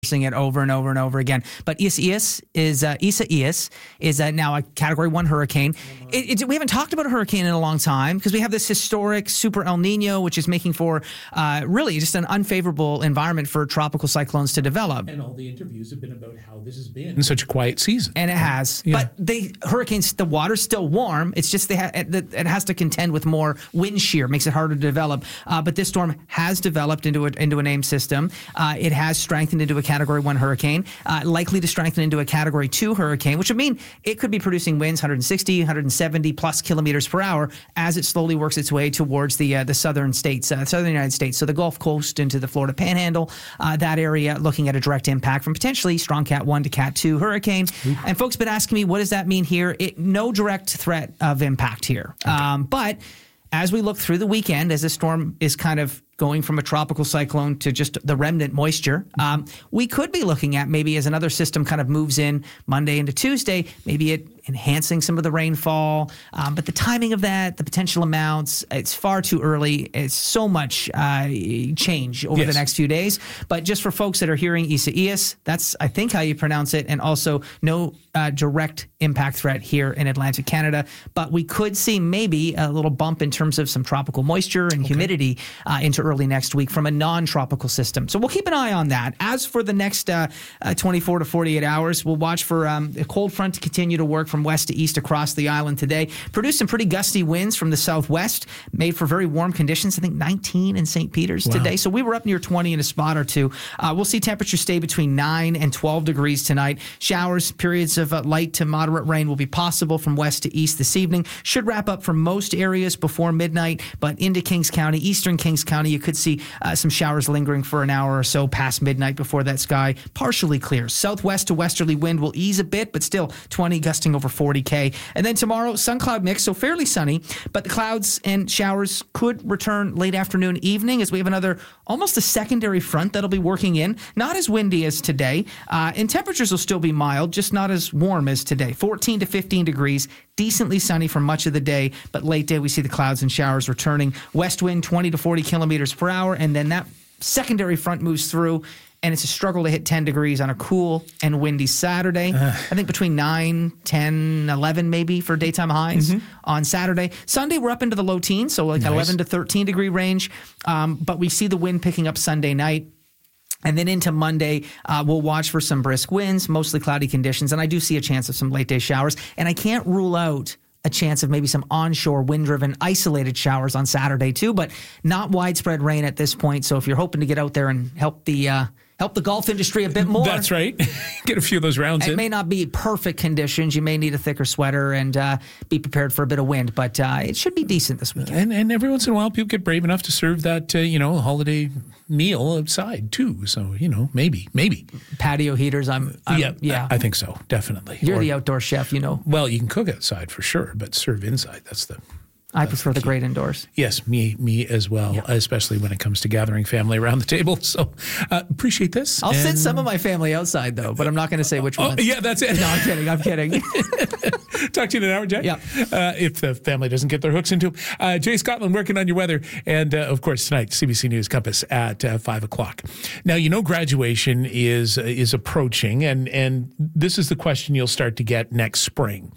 it over and over and over again. But Isaias is now a Category 1 hurricane. We haven't talked about a hurricane in a long time because we have this historic Super El Nino, which is making for really just an unfavorable environment for tropical cyclones to develop. And all the interviews have been about how this has been such a quiet season. And it has. Yeah. But the water's still warm. It's just it has to contend with more wind shear, makes it harder to develop. But this storm has developed into a named system. It has strengthened into a Category 1 hurricane, likely to strengthen into a Category 2 hurricane, which would mean it could be producing winds 160, 170 plus kilometers per hour as it slowly works its way towards the southern states, southern United States. So the Gulf Coast into the Florida Panhandle, that area looking at a direct impact from potentially strong Cat 1 to Cat 2 hurricane. And folks been asking me, what does that mean here? No direct threat of impact here. Okay. But as we look through the weekend, as the storm is kind of going from a tropical cyclone to just the remnant moisture, we could be looking at maybe as another system kind of moves in Monday into Tuesday, maybe it enhancing some of the rainfall. But the timing of that, the potential amounts, it's far too early. It's so much change over the next few days. But just for folks that are hearing Isaias, that's, I think, how you pronounce it. And also no direct impact threat here in Atlantic Canada. But we could see maybe a little bump in terms of some tropical moisture and humidity into early next week from a non-tropical system. So we'll keep an eye on that. As for the next 24 to 48 hours, we'll watch for a cold front to continue to work from west to east across the island today. Produced some pretty gusty winds from the southwest, made for very warm conditions. I think 19 in St. Peter's today. So we were up near 20 in a spot or two. We'll see temperatures stay between 9 and 12 degrees tonight. Showers, periods of light to moderate rain will be possible from west to east this evening. Should wrap up for most areas before midnight, but into Kings County, eastern Kings County, you could see some showers lingering for an hour or so past midnight before that sky partially clears. Southwest to westerly wind will ease a bit, but still 20 gusting over 40K. And then tomorrow, sun cloud mix, so fairly sunny, but the clouds and showers could return late afternoon, evening as we have almost a secondary front that'll be working in. Not as windy as today, and temperatures will still be mild, just not as warm as today. 14 to 15 degrees, decently sunny for much of the day, but late day we see the clouds and showers returning. West wind 20 to 40 kilometers per hour, and then that secondary front moves through, and it's a struggle to hit 10 degrees on a cool and windy Saturday. I think between 9, 10, 11 maybe for daytime highs on Saturday. Sunday, we're up into the low teens, so like 11 to 13 degree range, but we see the wind picking up Sunday night. And then into Monday, we'll watch for some brisk winds, mostly cloudy conditions, and I do see a chance of some late-day showers. And I can't rule out a chance of maybe some onshore wind-driven isolated showers on Saturday too, but not widespread rain at this point. So if you're hoping to get out there and help the golf industry a bit more. That's right. Get a few of those rounds in. It may not be perfect conditions. You may need a thicker sweater and be prepared for a bit of wind, but it should be decent this weekend. And every once in a while, people get brave enough to serve that, holiday meal outside too. So, maybe. Patio heaters, yeah. I think so, definitely. You're the outdoor chef, Well, you can cook outside for sure, but serve inside. I prefer the great indoors. Yes, me as well, especially when it comes to gathering family around the table. So appreciate this. I'll sit some of my family outside, though, but I'm not going to say which ones. Yeah, that's it. No, I'm kidding. Talk to you in an hour, Jack. Yeah. If the family doesn't get their hooks into them. Jay Scotland working on your weather. And, of course, tonight, CBC News Compass at 5 o'clock. Now, graduation is approaching, and this is the question you'll start to get next spring.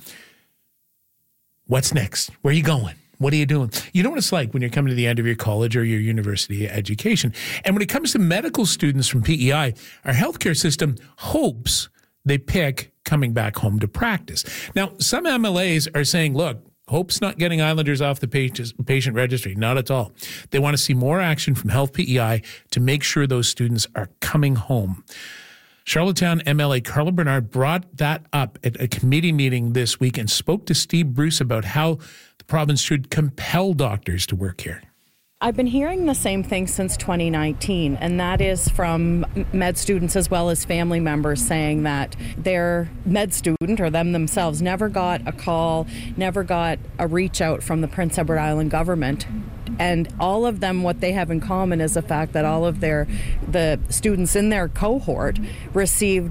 What's next? Where are you going? What are you doing? You know what it's like when you're coming to the end of your college or your university education. And when it comes to medical students from PEI, our healthcare system hopes they pick coming back home to practice. Now, some MLAs are saying, look, Hope's not getting Islanders off the patient registry. Not at all. They want to see more action from Health PEI to make sure those students are coming home. Charlottetown MLA Carla Bernard brought that up at a committee meeting this week and spoke to Steve Bruce about how the province should compel doctors to work here. I've been hearing the same thing since 2019, and that is from med students as well as family members saying that their med student or them themselves never got a call, never got a reach out from the Prince Edward Island government. And all of them, what they have in common is the fact that all of the students in their cohort received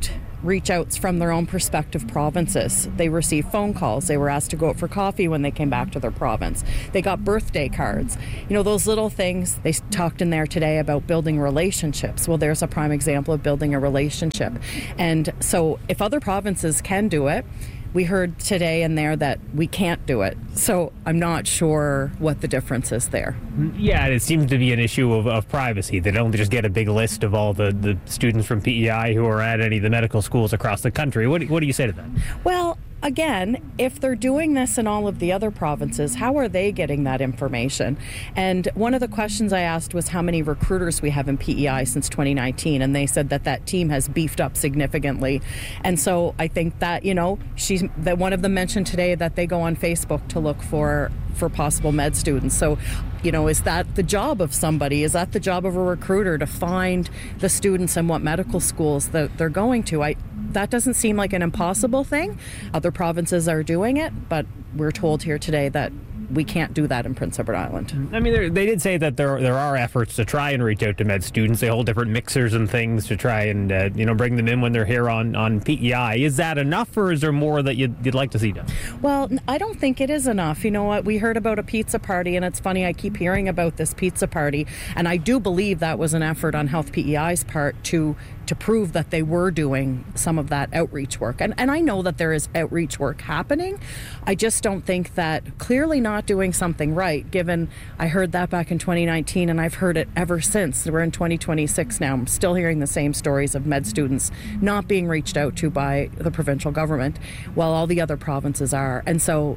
reach outs from their own prospective provinces. They received phone calls. They were asked to go out for coffee when they came back to their province. They got birthday cards. You know, those little things. They talked in there today about building relationships. Well, there's a prime example of building a relationship. And so if other provinces can do it, we heard today in there that we can't do it. So I'm not sure what the difference is there. Yeah, it seems to be an issue of privacy. They don't just get a big list of all the students from PEI who are at any of the medical schools across the country. What do you say to that? Well, again, if they're doing this in all of the other provinces, how are they getting that information? And one of the questions I asked was how many recruiters we have in PEI since 2019, and they said that team has beefed up significantly. And so I think that, you know, that one of them mentioned today that they go on Facebook to look for possible med students. So, you know, is that the job of somebody? Is that the job of a recruiter to find the students and what medical schools that they're going to? That doesn't seem like an impossible thing. Other provinces are doing it, but we're told here today that we can't do that in Prince Edward Island. I mean, they did say that there are efforts to try and reach out to med students. They hold different mixers and things to try and bring them in when they're here on PEI. Is that enough, or is there more that you'd like to see done? Well, I don't think it is enough. You know what? We heard about a pizza party, and it's funny, I keep hearing about this pizza party, and I do believe that was an effort on Health PEI's part to prove that they were doing some of that outreach work. And I know that there is outreach work happening. I just don't think that clearly not doing something right, given I heard that back in 2019 and I've heard it ever since. We're in 2026 now. I'm still hearing the same stories of med students not being reached out to by the provincial government while all the other provinces are. And so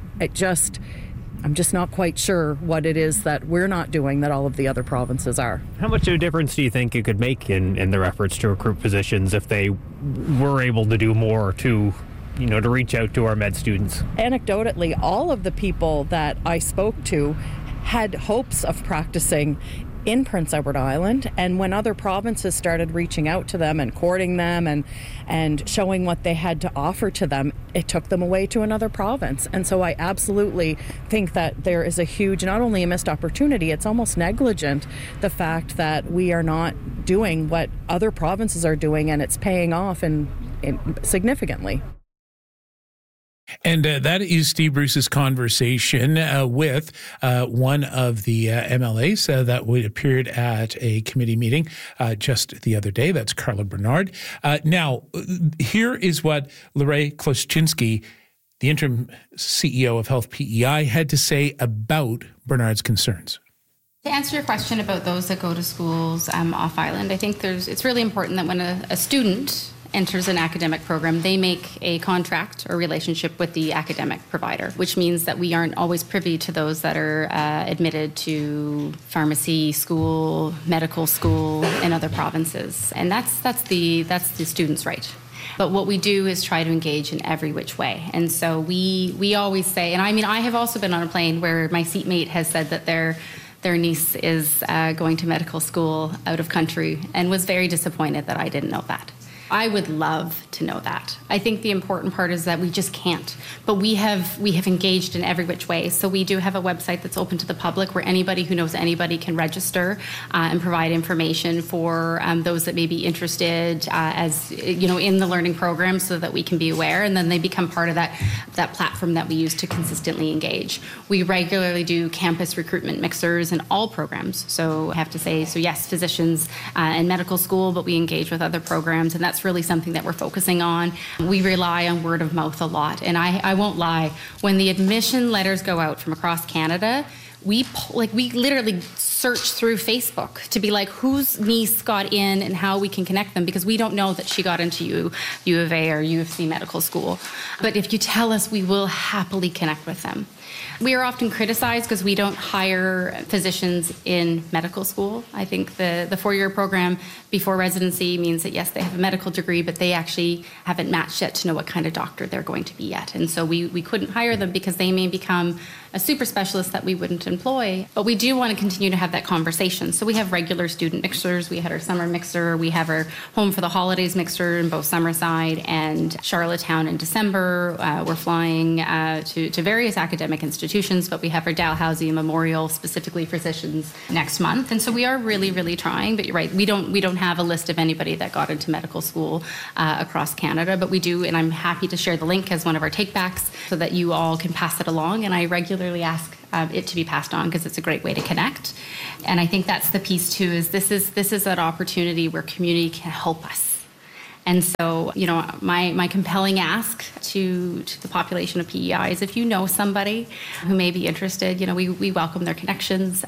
I'm just not quite sure what it is that we're not doing that all of the other provinces are. How much of a difference do you think it could make in their efforts to recruit physicians if they were able to do more to reach out to our med students? Anecdotally, all of the people that I spoke to had hopes of practicing in Prince Edward Island, and when other provinces started reaching out to them and courting them and showing what they had to offer to them, it took them away to another province. And so I absolutely think that there is a huge, not only a missed opportunity, it's almost negligent, the fact that we are not doing what other provinces are doing, and it's paying off in significantly. And that is Steve Bruce's conversation with one of the MLAs that appeared at a committee meeting just the other day. That's Carla Bernard. Now, here is what Lorraine Kloschinski, the interim CEO of Health PEI, had to say about Bernard's concerns. To answer your question about those that go to schools off island, I think it's really important that when a student enters an academic program, they make a contract or relationship with the academic provider, which means that we aren't always privy to those that are admitted to pharmacy school, medical school in other provinces. And that's the student's right. But what we do is try to engage in every which way. And so we always say, and I mean, I have also been on a plane where my seatmate has said that their niece is going to medical school out of country and was very disappointed that I didn't know that. I would love to know that. I think the important part is that we just can't. But we have engaged in every which way. So we do have a website that's open to the public where anybody who knows anybody can register and provide information for those that may be interested in the learning program, so that we can be aware, and then they become part of that platform that we use to consistently engage. We regularly do campus recruitment mixers in all programs. So I have to say, yes, physicians and medical school, but we engage with other programs, and that's really something that we're focusing on. We rely on word of mouth a lot. And I won't lie, when the admission letters go out from across Canada, we literally search through Facebook to be like, whose niece got in and how we can connect them, because we don't know that she got into U of A or U of C medical school. But if you tell us, we will happily connect with them. We are often criticized because we don't hire physicians in medical school. I think the four-year program before residency means that, yes, they have a medical degree, but they actually haven't matched yet to know what kind of doctor they're going to be yet. And so we couldn't hire them because they may become a super specialist that we wouldn't employ. But we do want to continue to have that conversation. So we have regular student mixers. We had our summer mixer. We have our home for the holidays mixer in both Summerside and Charlottetown in December. We're flying to various academic academic institutions, but we have our Dalhousie Memorial, specifically physicians, next month. And so we are really, really trying. But you're right, we don't have a list of anybody that got into medical school across Canada, but we do, and I'm happy to share the link as one of our takebacks so that you all can pass it along. And I regularly ask it to be passed on because it's a great way to connect. And I think that's the piece too, is this is that opportunity where community can help us. And so, my compelling ask to the population of PEI is if you know somebody who may be interested, we welcome their connections.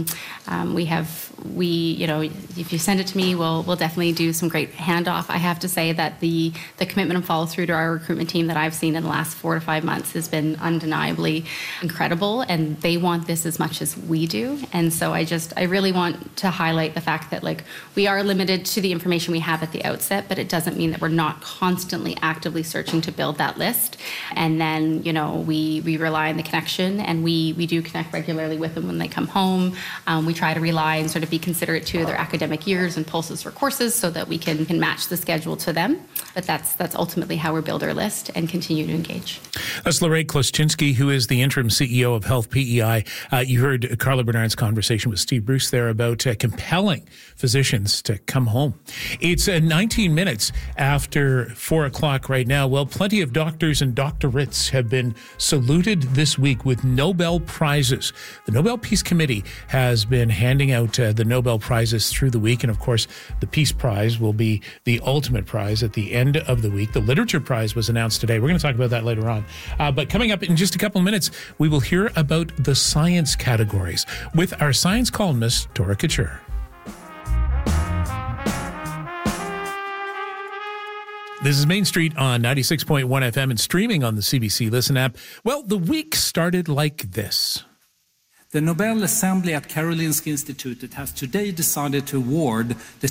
If you send it to me, we'll definitely do some great handoff. I have to say that the commitment and follow through to our recruitment team that I've seen in the last 4 to 5 months has been undeniably incredible, and they want this as much as we do. And so I really want to highlight the fact that we are limited to the information we have at the outset, but it doesn't mean that we're not constantly actively searching to build that list. And then, we rely on the connection, and we do connect regularly with them when they come home. We try to rely and sort of be considerate to their academic years and pulses for courses so that we can match the schedule to them. But that's ultimately how we build our list and continue to engage. That's Lorraine Klosczynski, who is the interim CEO of Health PEI. You heard Carla Bernard's conversation with Steve Bruce there about compelling physicians to come home. It's 19 minutes after 4 o'clock right now. Well, plenty of doctors and doctorates have been saluted this week with Nobel Prizes. The Nobel Peace Committee has been handing out the Nobel Prizes through the week. And of course, the Peace Prize will be the ultimate prize at the end of the week. The Literature Prize was announced today. We're going to talk about that later on. But coming up in just a couple of minutes, we will hear about the science categories with our science columnist, Tora Couture. This is Main Street on 96.1 FM and streaming on the CBC Listen app. Well, the week started like this. The Nobel Assembly at Karolinska Institutet has today decided to award the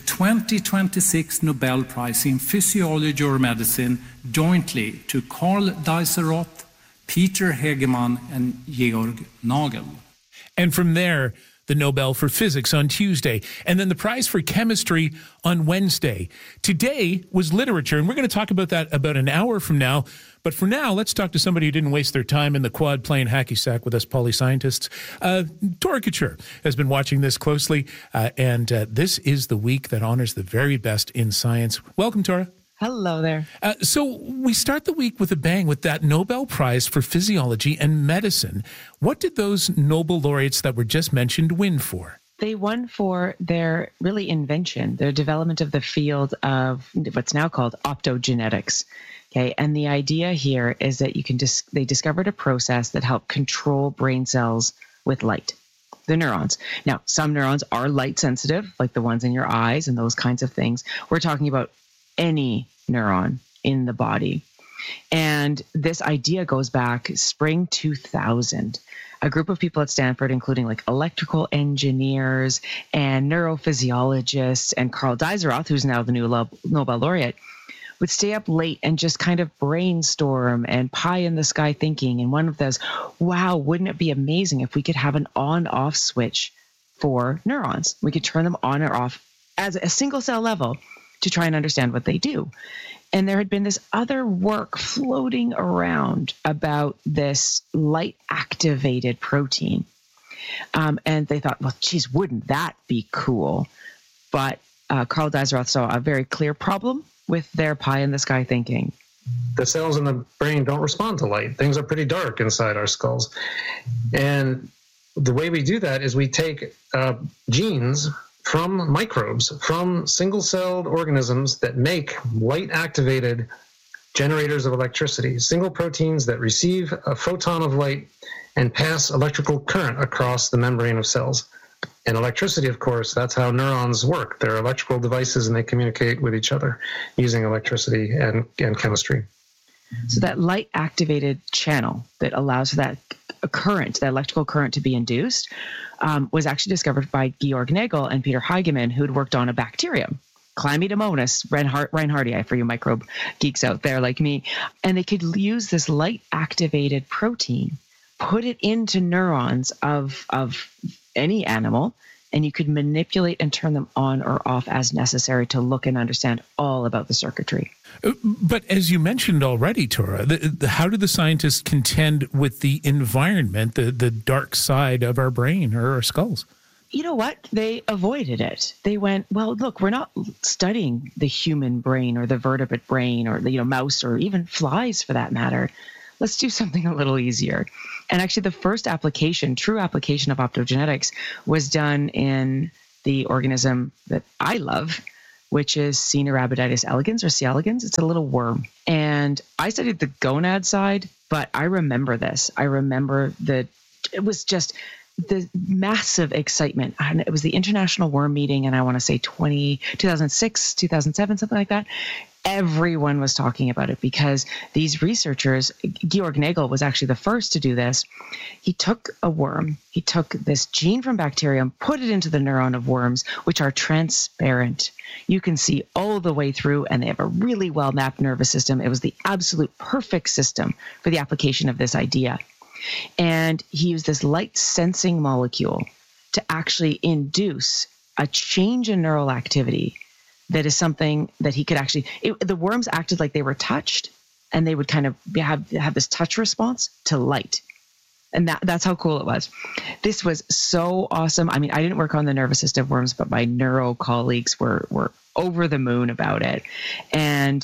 2026 Nobel Prize in Physiology or Medicine jointly to Karl Dieseroth, Peter Hegemann, and Georg Nagel. And from there, the Nobel for Physics on Tuesday, and then the prize for chemistry on Wednesday. Today was literature, and we're going to talk about that about an hour from now. But for now, let's talk to somebody who didn't waste their time in the quad playing hacky sack with us poly-scientists. Tora Couture has been watching this closely, and this is the week that honors the very best in science. Welcome, Tora. Hello there. So we start the week with a bang with that Nobel Prize for Physiology and Medicine. What did those Nobel laureates that were just mentioned win for? They won for their invention, their development of the field of what's now called optogenetics. Okay, and the idea here is that they discovered a process that helped control brain cells with light, the neurons. Now, some neurons are light sensitive, like the ones in your eyes and those kinds of things. We're talking about any neuron in the body. And this idea goes back spring 2000. A group of people at Stanford, including electrical engineers and neurophysiologists and Karl Dieseroth, who's now the new Nobel laureate, would stay up late and just kind of brainstorm and pie in the sky thinking. And one of those, wow, wouldn't it be amazing if we could have an on-off switch for neurons? We could turn them on or off as a single cell level to try and understand what they do. And there had been this other work floating around about this light-activated protein. And they thought, well, geez, wouldn't that be cool? But Karl Dieseroth saw a very clear problem with their pie-in-the-sky thinking. The cells in the brain don't respond to light. Things are pretty dark inside our skulls. And the way we do that is we take genes from microbes, from single-celled organisms that make light-activated generators of electricity, single proteins that receive a photon of light and pass electrical current across the membrane of cells. And electricity, of course, that's how neurons work. They're electrical devices, and they communicate with each other using electricity and chemistry. So that light-activated channel that allows for that current, that electrical current to be induced, was actually discovered by Georg Nagel and Peter Hegemann, who had worked on a bacterium, Chlamydomonas reinhardtii, for you microbe geeks out there like me. And they could use this light-activated protein, put it into neurons of any animal, and you could manipulate and turn them on or off as necessary to look and understand all about the circuitry. But as you mentioned already, Tora, how do the scientists contend with the environment, the dark side of our brain or our skulls? You know what? They avoided it. They went, well, look, we're not studying the human brain or the vertebrate brain or the mouse or even flies for that matter. Let's do something a little easier. And actually, the first true application of optogenetics was done in the organism that I love, which is Caenorhabditis elegans or C. elegans. It's a little worm. And I studied the gonad side, but I remember this. I remember that it was just the massive excitement. And it was the International Worm Meeting, and I want to say 2006, 2007, something like that. Everyone was talking about it because these researchers, Georg Nagel was actually the first to do this. He took a worm, he took this gene from bacterium, put it into the neuron of worms, which are transparent. You can see all the way through, and they have a really well-mapped nervous system. It was the absolute perfect system for the application of this idea. And he used this light-sensing molecule to actually induce a change in neural activity that is something that he could actually, the worms acted like they were touched, and they would kind of have this touch response to light. And that's how cool it was. This was so awesome. I mean, I didn't work on the nervous system of worms, but my neuro colleagues were over the moon about it. And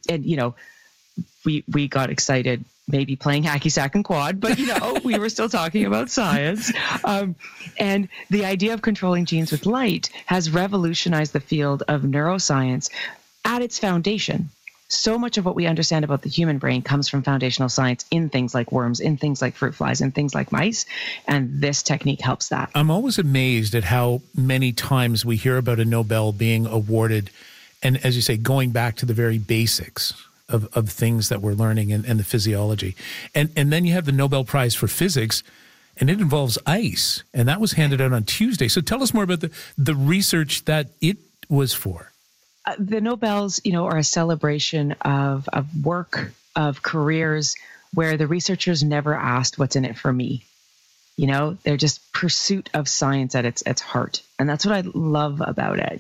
we got excited, maybe playing hacky sack and quad, but we were still talking about science. And the idea of controlling genes with light has revolutionized the field of neuroscience at its foundation. So much of what we understand about the human brain comes from foundational science in things like worms, in things like fruit flies, in things like mice. And this technique helps that. I'm always amazed at how many times we hear about a Nobel being awarded, and as you say, going back to the very basics of things that we're learning and the physiology. And then you have the Nobel Prize for Physics, and it involves ice. And that was handed out on Tuesday. So tell us more about the research that it was for. The Nobels, are a celebration of work, of careers, where the researchers never asked what's in it for me. They're just pursuit of science at its heart. And that's what I love about it.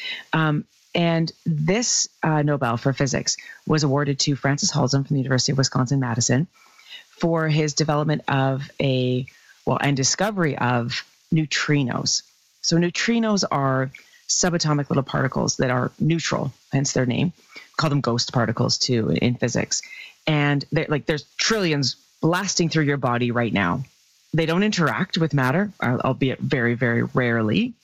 And this Nobel for Physics was awarded to Francis Halzen from the University of Wisconsin-Madison for his development of and discovery of neutrinos. So neutrinos are subatomic little particles that are neutral, hence their name. Call them ghost particles too in physics. And there's trillions blasting through your body right now. They don't interact with matter, albeit very, very rarely.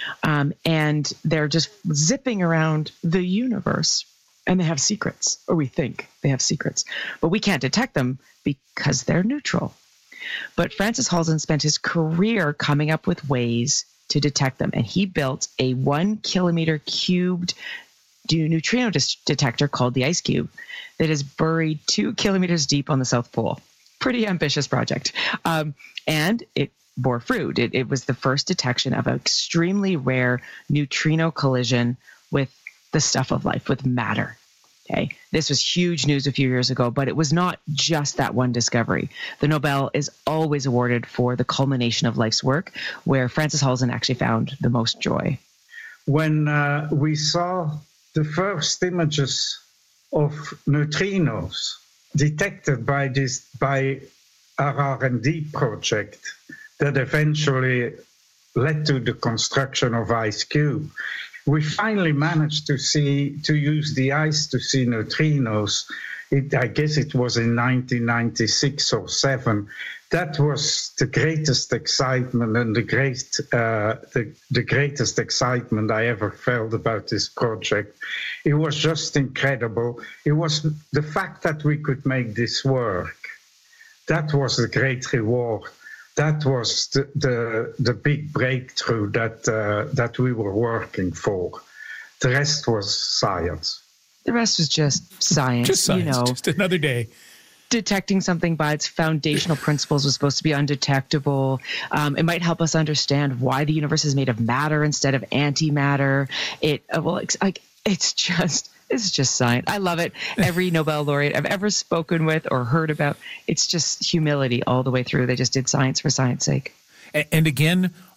And they're just zipping around the universe, and they have secrets, or we think they have secrets, but we can't detect them because they're neutral. But Francis Halzen spent his career coming up with ways to detect them, and he built a 1 kilometer cubed neutrino detector called the IceCube that is buried 2 kilometers deep on the South Pole. Pretty ambitious project. And it bore fruit. It was the first detection of an extremely rare neutrino collision with the stuff of life, with matter. Okay, this was huge news a few years ago, but it was not just that one discovery. The Nobel is always awarded for the culmination of life's work, where Francis Halzen actually found the most joy. When we saw the first images of neutrinos detected by our R&D project, that eventually led to the construction of IceCube. We finally managed to use the ice to see neutrinos. I guess it was in 1996 or 7. That was the greatest excitement and the greatest excitement I ever felt about this project. It was just incredible. It was the fact that we could make this work. That was the great reward. That was the big breakthrough that we were working for. The rest was science. The rest was just science. Just science, just another day. Detecting something by its foundational principles was supposed to be undetectable. It might help us understand why the universe is made of matter instead of antimatter. It's just science. I love it. Every Nobel laureate I've ever spoken with or heard about, it's just humility all the way through. They just did science for science sake. And again,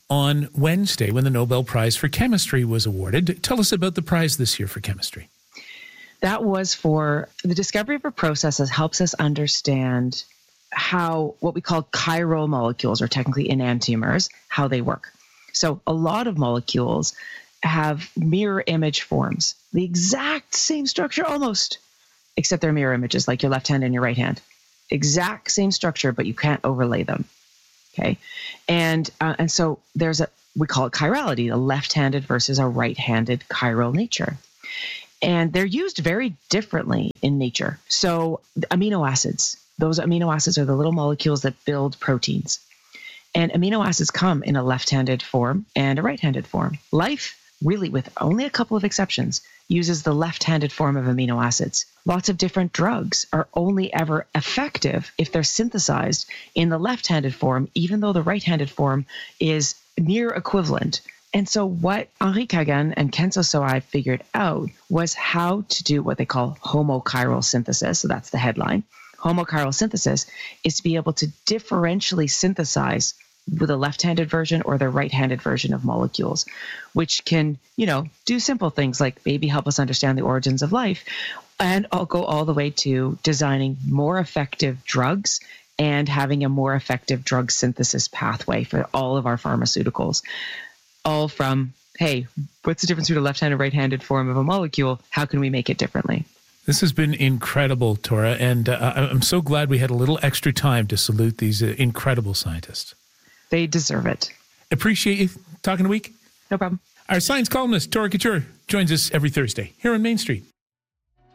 on Wednesday when the Nobel Prize for Chemistry was awarded. Tell us about the prize this year for chemistry. That was for the discovery of a process that helps us understand how what we call chiral molecules, or technically enantiomers, how they work. So a lot of molecules have mirror image forms, the exact same structure almost, except they're mirror images, like your left hand and your right hand. Exact same structure, but you can't overlay them. Okay, and so we call it chirality, a left-handed versus a right-handed chiral nature. And they're used very differently in nature. So amino acids, those amino acids are the little molecules that build proteins. And amino acids come in a left-handed form and a right-handed form. Life, really, with only a couple of exceptions, uses the left-handed form of amino acids. Lots of different drugs are only ever effective if they're synthesized in the left-handed form, even though the right-handed form is near equivalent. And so what Henri Kagan and Kenzo Soai figured out was how to do what they call homochiral synthesis. So that's the headline. Homochiral synthesis is to be able to differentially synthesize with a left-handed version or the right-handed version of molecules, which can, do simple things like maybe help us understand the origins of life, and I'll go all the way to designing more effective drugs and having a more effective drug synthesis pathway for all of our pharmaceuticals. All from, hey, what's the difference between a left-handed and right-handed form of a molecule? How can we make it differently? This has been incredible, Tora, and I'm so glad we had a little extra time to salute these incredible scientists. They deserve it. Appreciate you talking a week. No problem. Our science columnist, Tora Couture, joins us every Thursday here on Main Street.